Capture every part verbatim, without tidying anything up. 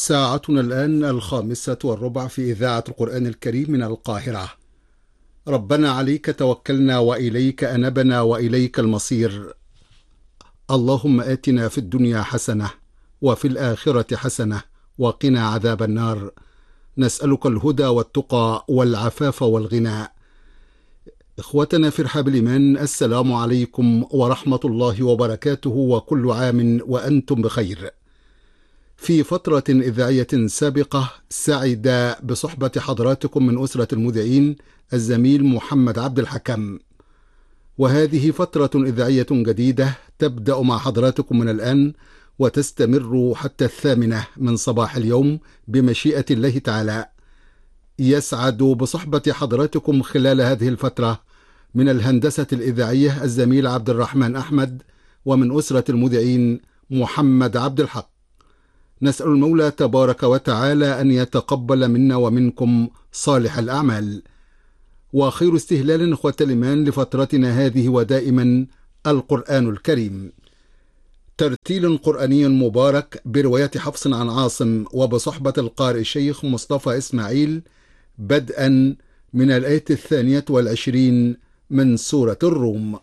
ساعتنا الآن الخامسة والربع في إذاعة القرآن الكريم من القاهرة. ربنا عليك توكلنا وإليك أنبنا وإليك المصير. اللهم آتنا في الدنيا حسنة وفي الآخرة حسنة وقنا عذاب النار. نسألك الهدى والتقى والعفاف والغنى. إخوتنا في رحاب الإيمان، السلام عليكم ورحمة الله وبركاته، وكل عام وأنتم بخير. في فترة إذاعية سابقة سعد بصحبة حضراتكم من أسرة المذيعين الزميل محمد عبد الحكم، وهذه فترة إذاعية جديدة تبدأ مع حضراتكم من الآن وتستمر حتى الثامنة من صباح اليوم بمشيئة الله تعالى. يسعد بصحبة حضراتكم خلال هذه الفترة من الهندسة الإذاعية الزميل عبد الرحمن أحمد، ومن أسرة المذيعين محمد عبد الحق. نسأل المولى تبارك وتعالى أن يتقبل منا ومنكم صالح الأعمال. وخير استهلال إخوة الإيمان لفترتنا هذه ودائما القرآن الكريم، ترتيل قرآني مبارك برواية حفص عن عاصم وبصحبة القارئ الشيخ مصطفى إسماعيل، بدءا من الآية الثانية والعشرين من سورة الروم.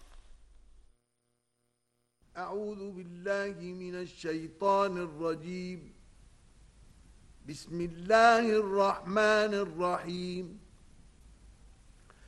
أعوذ بالله من الشيطان الرجيم. بسم الله الرحمن الرحيم.